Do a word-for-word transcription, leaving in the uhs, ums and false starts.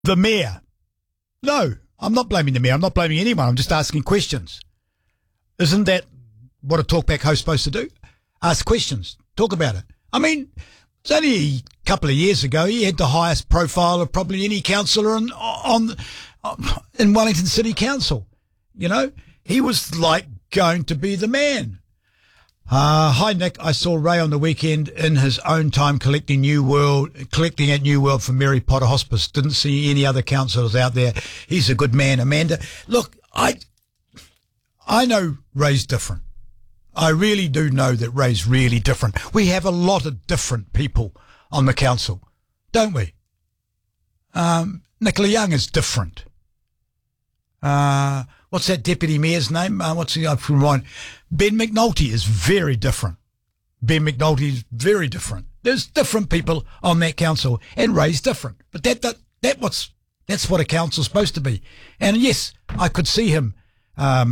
The mayor. No, I'm not blaming the mayor. I'm not blaming anyone. I'm just asking questions. Isn't that what a talkback host's supposed to do? Ask questions. Talk about it. I mean, it's only a couple of years ago he had the highest profile of probably any councillor on, on, on in Wellington City Council. You know, he was like going to be the man. Uh, hi, Nick. I saw Ray on the weekend in his own time collecting New World, collecting at New World for Mary Potter Hospice. Didn't see any other councillors out there. He's a good man, Amanda. Look, I, I know Ray's different. I really do know that Ray's really different. We have a lot of different people on the council, don't we? Um, Nicola Young is different. Uh, what's that deputy mayor's name? Uh, what's the, from mine? Ben McNulty is very different. Ben McNulty is very different. There's different people on that council, and Ray's different. But that, that, that what's, that's what a council's supposed to be. And yes, I could see him, um,